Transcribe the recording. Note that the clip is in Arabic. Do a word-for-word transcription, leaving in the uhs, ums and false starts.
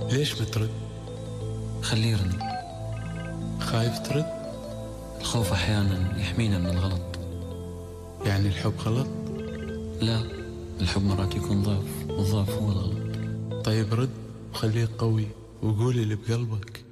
ليش مترد؟ خليه يرد. خايف ترد؟ الخوف أحيانا يحمينا من الغلط. يعني الحب غلط؟ لا، الحب مرات يكون ضعف، والضعف هو الغلط. طيب رد وخليك قوي وقولي اللي بقلبك.